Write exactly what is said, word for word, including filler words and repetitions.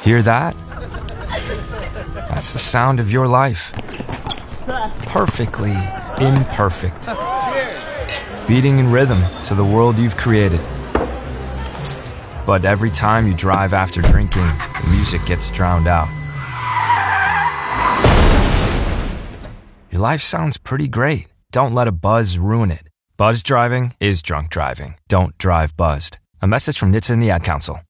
Hear that? That's the sound of your life. Perfectly imperfect. Beating in rhythm to the world you've created. But every time you drive after drinking, the music gets drowned out. Your life sounds pretty great. Don't let a buzz ruin it. Buzz driving is drunk driving. Don't drive buzzed. A message from N H T S A and the Ad Council.